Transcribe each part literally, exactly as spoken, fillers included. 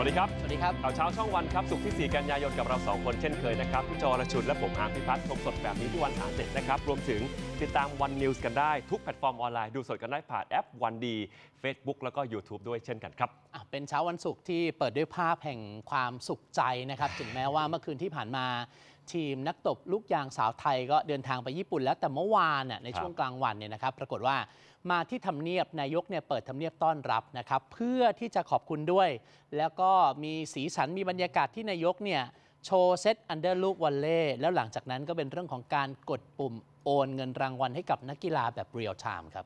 วัสดีครับสวัสดีครับข่าวเช้าช่องวันครับศุกร์ที่สี่กันยายนกับเราสองคนเช่นเคยนะครับพี่จอรชุนและผมอาร์มพิพัฒน์ชมสดแบบนี้ที่วันสามสิบนะครับรวมถึงติดตามวันนิวส์กันได้ทุกแพลตฟอร์มออนไลน์ดูสดกันได้ผ่านแอปวันดี Facebook แล้วก็ YouTube ด้วยเช่นกันครับเป็นเช้าวันศุกร์ที่เปิดด้วยภาพแห่งความสุขใจนะครับถึงแม้ว่าเมื่อคืนที่ผ่านมาทีมนักตบลูกยางสาวไทยก็เดินทางไปญี่ปุ่นแล้วแต่เมื่อวานในช่วงกลางวันเนี่ยนะครับปรากฏว่ามาที่ทำเนียบนายกเนี่ยเปิดทำเนียบต้อนรับนะครับเพื่อที่จะขอบคุณด้วยแล้วก็มีสีสันมีบรรยากาศที่นายกเนี่ยโชว์เซตอันเดอร์ลูกวอลเล่แล้วหลังจากนั้นก็เป็นเรื่องของการกดปุ่มโอนเงินรางวัลให้กับนักกีฬาแบบเรียลไทม์ครับ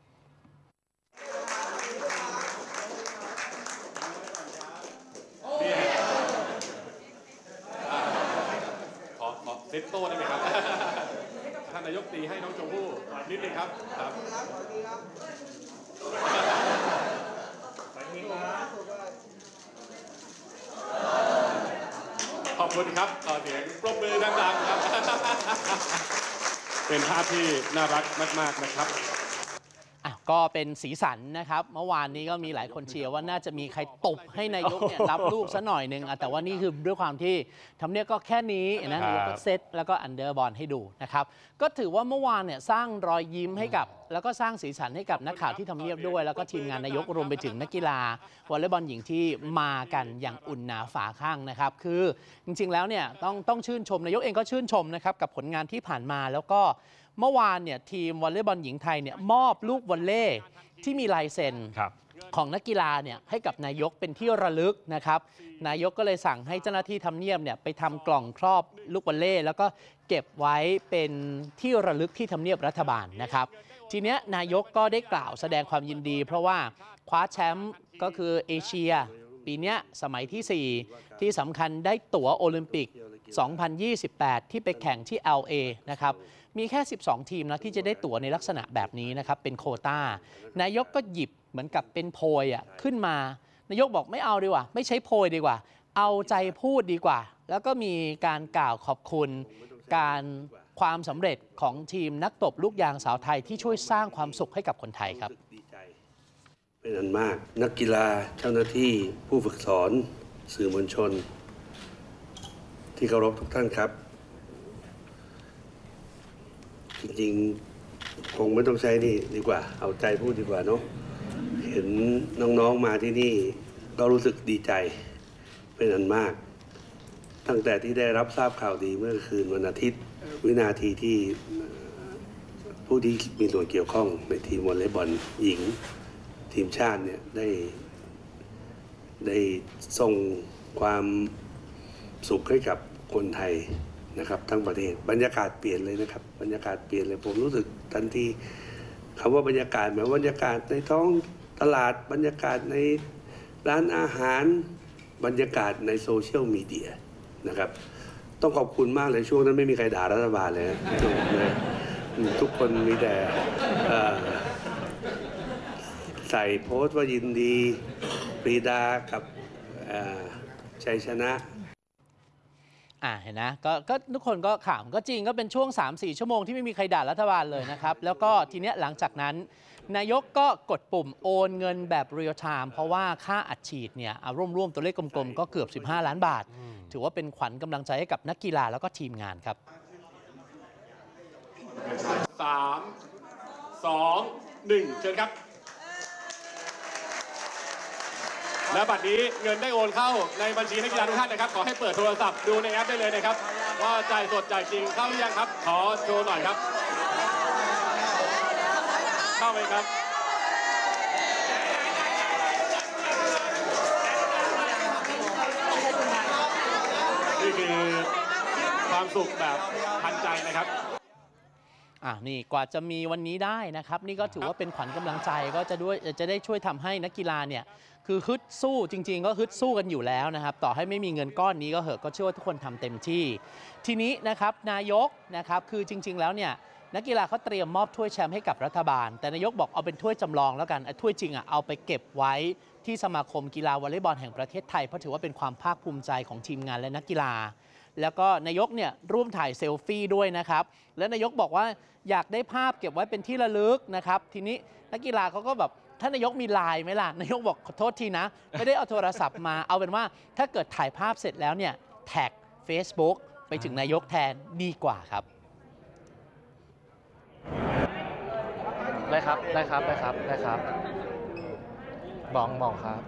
ขอขอเซตโต้ได้ไหมครับท่านนายกตีให้น้องชมพู่นิดนึงครับครับขอบคุณครับขอเสียงปรบมือดังๆครับเป็นภาพที่น่ารักมากๆนะครับก็เป็นสีสันนะครับเมื่อวานนี้ก็มีหลายคนเชียร์ว่าน่าจะมีใครตบให้นายกเนี่ยรับลูกซะหน่อยหนึ่งแต่ว่านี่คือด้วยความที่ทำเนียบก็แค่นี้นะนายกก็เซตแล้วก็อันเดอร์บอลให้ดูนะครับก็ถือว่าเมื่อวานเนี่ยสร้างรอยยิ้มให้กับแล้วก็สร้างสีสันให้กับนักข่าวที่ทำเนียบด้วยแล้วก็ทีมงานนายกรวมไปถึงนักกีฬาวอลเลย์บอลหญิงที่มากันอย่างอุ่นหนาฝาข้างนะครับคือจริงๆแล้วเนี่ยต้องต้องชื่นชมนายกเองก็ชื่นชมนะครับกับผลงานที่ผ่านมาแล้วก็เมื่อวานเนี่ยทีมวอลเลย์บอลหญิงไทยเนี่ยมอบลูกวอลเลย์ที่มีลายเซ็นของนักกีฬาเนี่ยให้กับนายกเป็นที่ระลึกนะครับนายกก็เลยสั่งให้เจ้าหน้าที่ทำเนียบเนี่ยไปทำกล่องครอบลูกวอลเลย์แล้วก็เก็บไว้เป็นที่ระลึกที่ทำเนียบรัฐบาลนะครับทีนี้นายกก็ได้กล่าวแสดงความยินดีเพราะว่าคว้าแชมป์ก็คือเอเชียปีนี้สมัยที่สี่ที่สำคัญได้ตั๋วโอลิมปิกสองพันยี่สิบแปดที่ไปแข่งที่ แอล เอ นะครับมีแค่สิบสองทีมนะที่จะได้ตั๋วในลักษณะแบบนี้นะครับเป็นโควต้านายกก็หยิบเหมือนกับเป็นโพยอ่ะขึ้นมานายกบอกไม่เอาดีกว่าไม่ใช้โพยดีกว่าเอาใจพูดดีกว่าแล้วก็มีการกล่าวขอบคุณการความสำเร็จของทีมนักตบลูกยางสาวไทยที่ช่วยสร้างความสุขให้กับคนไทยครับเป็นอันมากนักกีฬาเจ้าหน้าที่ผู้ฝึกสอนสื่อมวลชนที่เคารพทุกท่านครับจริงๆคงไม่ต้องใช้นี่ดีกว่าเอาใจพูดดีกว่าเนาะเห็นน้องๆมาที่นี่ก็รู้สึกดีใจเป็นอันมากตั้งแต่ที่ได้รับทราบข่าวดีเมื่อคืนวันอาทิตย์วินาทีที่ผู้ที่มีส่วนเกี่ยวข้องในทีมวอลเลย์บอลหญิงทีมชาติเนี่ยได้ได้ส่งความสุขให้กับคนไทยนะครับทั้งประเทศบรรยากาศเปลี่ยนเลยนะครับบรรยากาศเปลี่ยนเลยผมรู้สึกทันทีคำว่าบรรยากาศหมายว่าบรรยากาศในท้องตลาดบรรยากาศในร้านอาหารบรรยากาศในโซเชียลมีเดียนะครับต้องขอบคุณมากเลยช่วงนั้นไม่มีใครด่ารัฐบาลเลยนะทุกคนมีแต่ใส่โพสต์ว่ายินดีปรีดากับชัยชนะอ่าเห็นนะก็ก็ทุกคนก็ขำก็จริงก็เป็นช่วง สามสี่ ชั่วโมงที่ไม่มีใครด่ารัฐบาลเลยนะครับแล้วก็ทีเนี้ยหลังจากนั้นนายกก็กดปุ่มโอนเงินแบบเรียลไทม์เพราะว่าค่าอัดฉีดเนี่ยร่วมๆตัวเลขกลมๆก็เกือบสิบห้าล้านบาทถือว่าเป็นขวัญกำลังใจให้กับนักกีฬาแล้วก็ทีมงานครับสาม สอง หนึ่งเชิญครับและบัดนี้เงินได้โอนเข้าในบัญชีนักกีฬาทุกท่านนะครับขอให้เปิดโทรศัพท์ดูในแอปได้เลยนะครับว่าจ่ายสดจ่ายจริงเข้าหรือยังครับขอโชว์หน่อยครับเข้าไหมครับนี่คือความสุขแบบทันใจนะครับอ่ะนี่กว่าจะมีวันนี้ได้นะครับนี่ก็ถือว่าเป็นขวัญกำลังใจก็จะด้วยจะได้ช่วยทำให้นักกีฬาเนี่ยคือฮึดสู้จริงๆก็ฮึดสู้กันอยู่แล้วนะครับต่อให้ไม่มีเงินก้อนนี้ก็เหอะก็เชื่อว่าทุกคนทำเต็มที่ทีนี้นะครับนายกนะครับคือจริงๆแล้วเนี่ยนักกีฬาเขาเตรียมมอบถ้วยแชมป์ให้กับรัฐบาลแต่นายกบอกเอาเป็นถ้วยจำลองแล้วกันถ้วยจริงอ่ะเอาไปเก็บไว้ที่สมาคมกีฬาวอลเลย์บอลแห่งประเทศไทยเพราะถือว่าเป็นความภาคภูมิใจของทีมงานและนักกีฬาแล้วก็นายกเนี่ยร่วมถ่ายเซลฟี่ด้วยนะครับและนายกบอกว่าอยากได้ภาพเก็บไว้เป็นที่ระลึกนะครับทีนี้นักกีฬาเขาก็แบบท่านนายกมีไลน์ไหมล่ะนายกบอกขอโทษทีนะไม่ได้เอาโทรศัพท์มาเอาเป็นว่าถ้าเกิดถ่ายภาพเสร็จแล้วเนี่ยแท็ก Facebook ไปถึงนายกแทนดีกว่าครับได้ครับได้ครับได้ครับได้ครับบองบองครับ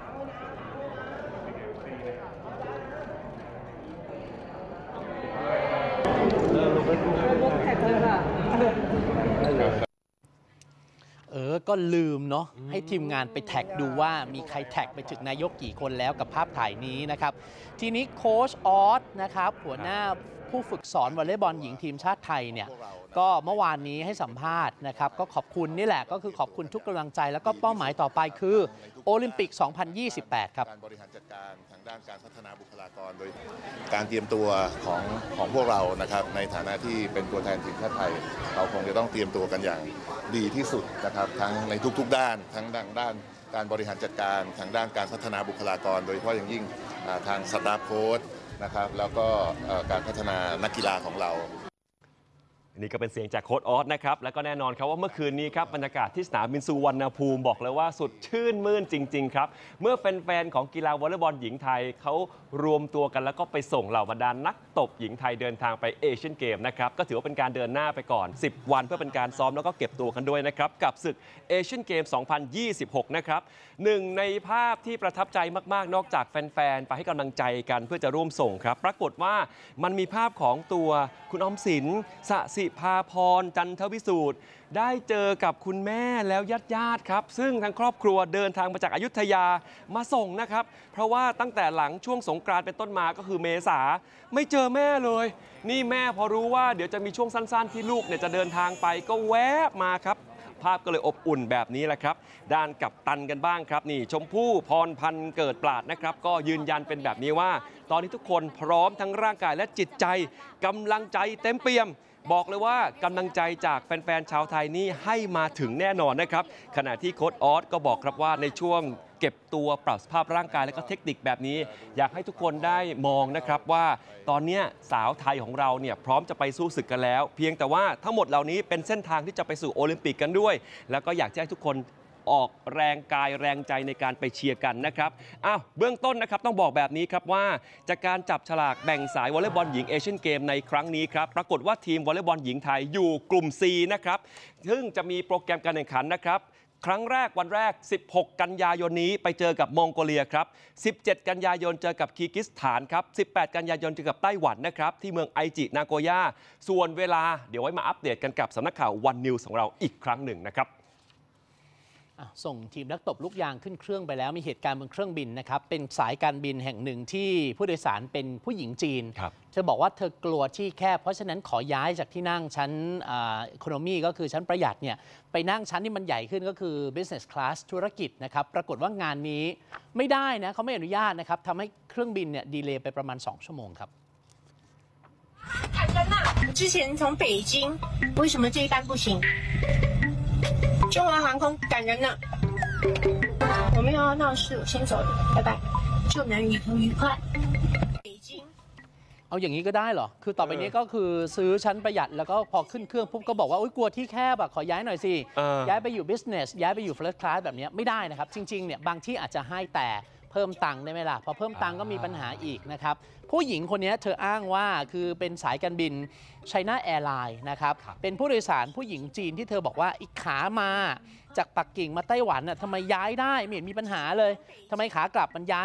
เออก็ลืมเนาะให้ทีมงานไปแท็กดูว่ามีใครแท็กไปถึงนายกกี่คนแล้วกับภาพถ่ายนี้นะครับทีนี้โค้ชออสนะครับหัวหน้าผู้ฝึกสอนวอลเลย์บอลหญิงทีมชาติไทยเนี่ยก็เมื่อวานนี้ให้สัมภาษณ์นะครับก็ขอบคุณนี่แหละก็คือขอบคุณทุกกำลังใจแล้วก็เป้าหมายต่อไปคือโอลิมปิก สองพันยี่สิบแปด ครับการบริหารจัดการทางด้านการพัฒนาบุคลากรโดยการเตรียมตัวของของพวกเรานะครับในฐานะที่เป็นตัวแทนทีมชาติไทยเราคงจะต้องเตรียมตัวกันอย่างดีที่สุดนะครับทั้งในทุกๆด้านทั้งด้านด้านการบริหารจัดการทางด้านการพัฒนาบุคลากรโดยเฉพาะอย่างยิ่งทางสตาฟโค้ชนะครับแล้วก็การพัฒนานักกีฬาของเรานี่ก็เป็นเสียงจากโค้ชออสนะครับแล้วก็แน่นอนครับว่าเมื่อคืนนี้ครับบรรยากาศที่สนามบินสุวรรณภูมิบอกเลยว่าสุดชื่นมื่นจริงๆครับเมื่อแฟนๆของกีฬาวอลเลย์บอลหญิงไทยเขารวมตัวกันแล้วก็ไปส่งเหล่าบรรดานักตบหญิงไทยเดินทางไปเอเชียนเกมนะครับก็ถือว่าเป็นการเดินหน้าไปก่อนสิบวันเพื่อเป็นการซ้อมแล้วก็เก็บตัวกันด้วยนะครับกับศึกเอเชียนเกม สองพันยี่สิบหก นะครับหนึ่งในภาพที่ประทับใจมากๆนอกจากแฟนๆไปให้กำลังใจกันเพื่อจะร่วมส่งครับปรากฏว่ามันมีภาพของตัวคุณออมสินสสิภาพรจันทวิสูตรได้เจอกับคุณแม่แล้วญาติๆครับซึ่งทางครอบครัวเดินทางมาจากอยุธยามาส่งนะครับเพราะว่าตั้งแต่หลังช่วงสงกรานต์เป็นต้นมาก็คือเมษาไม่เจอแม่เลยนี่แม่พอรู้ว่าเดี๋ยวจะมีช่วงสั้นๆที่ลูกเนี่ยจะเดินทางไปก็แวะมาครับภาพก็เลยอบอุ่นแบบนี้แหละครับด้านกัปตันกันบ้างครับนี่ชมพู่พรพันธ์เกิดปราดนะครับก็ยืนยันเป็นแบบนี้ว่าตอนนี้ทุกคนพร้อมทั้งร่างกายและจิตใจกำลังใจเต็มเปี่ยมบอกเลยว่ากำลังใจจากแฟนๆชาวไทยนี่ให้มาถึงแน่นอนนะครับขณะที่โค้ชออสก็บอกครับว่าในช่วงเก็บตัวปรับสภาพร่างกายและก็เทคนิคแบบนี้อยากให้ทุกคนได้มองนะครับว่าตอนนี้สาวไทยของเราเนี่ยพร้อมจะไปสู้ศึกกันแล้วเพียงแต่ว่าทั้งหมดเหล่านี้เป็นเส้นทางที่จะไปสู่โอลิมปิกกันด้วยแล้วก็อยากให้ทุกคนออกแรงกายแรงใจในการไปเชียร์กันนะครับอ้าวเบื้องต้นนะครับต้องบอกแบบนี้ครับว่าจากการจับฉลากแบ่งสายวอลเลย์บอลหญิงเอเชียนเกมในครั้งนี้ครับปรากฏว่าทีมวอลเลย์บอลหญิงไทยอยู่กลุ่ม ซี นะครับซึ่งจะมีโปรแกรมการแข่งขันนะครับครั้งแรกวันแรกสิบหกกันยายนนี้ไปเจอกับมองโกเลียครับสิบเจ็ดกันยายนเจอกับคีร์กิสถานครับสิบแปดกันยายนเจอกับไต้หวันนะครับที่เมืองไอจินาโกย่าส่วนเวลาเดี๋ยวไว้มาอัปเดตกันกับสำนักข่าววันนิวส์ของเราอีกครั้งหนึ่งนะครับส่งทีมนักตบลูกยางขึ้นเครื่องไปแล้วมีเหตุการณ์บนเครื่องบินนะครับเป็นสายการบินแห่งหนึ่งที่ผู้โดยสารเป็นผู้หญิงจีนเธอบอกว่าเธอกลัวที่แคบเพราะฉะนั้นขอย้ายจากที่นั่งชั้นอีโคโนมีก็คือชั้นประหยัดเนี่ยไปนั่งชั้นที่มันใหญ่ขึ้นก็คือ business class ธุรกิจนะครับปรากฏว่างานนี้ไม่ได้นะเขาไม่อนุญาตนะครับทำให้เครื่องบินเนี่ยดีเลย์ไปประมาณสองชั่วโมงครับ赶人呐！之前从北京，为什么这一班不行？中华航空赶人呢，我们要闹事，我先走了，拜拜，祝能旅途愉快。北京。 เอาอย่างนี้ก็ได้เหรอคือต่อไปนี้ก็คือซื้อชั้นประหยัดแล้วก็พอขึ้นเครื่องปุ๊บก็บอกว่าอุ๊ยกลัวที่แคบอะขอย้ายหน่อยสิย้ายไปอยู่ business ย้ายไปอยู่ first class แบบนี้ไม่ได้นะครับจริงๆเนี่ยบางที่อาจจะให้แต่เพิ่มตังค์ได้ไหมล่ะพอเพิ่มตังค์ก็มีปัญหาอีกนะครับผู้หญิงคนนี้เธออ้างว่าคือเป็นสายการบิน China Airlines นะครับเป็นผู้โดยสารผู้หญิงจีนที่เธอบอกว่าอีกขามาจากปักกิ่งมาไต้หวันน่ะทำไมย้ายได้ไม่เห็นมีปัญหาเลยทำไมขากลับมันย้าย